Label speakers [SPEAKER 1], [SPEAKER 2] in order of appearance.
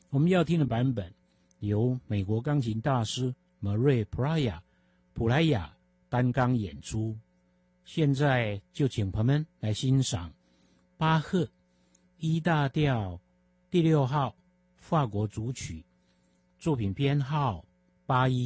[SPEAKER 1] 我们要听的版本由美国钢琴大师 Murray Pryor 普莱亚担纲演出。现在就请朋友们来欣赏巴赫 E 大调第6号法国组曲，作品编号81。